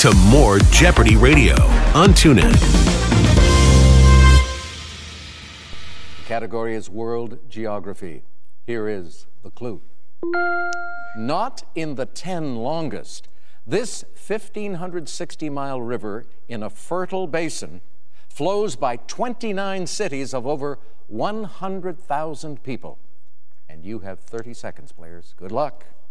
to more Jeopardy Radio on TuneIn. The category is World Geography. Here is the clue. Not in the 10 longest. This 1,560-mile river in a fertile basin flows by 29 cities of over 100,000 people. And you have 30 seconds, players. Good luck.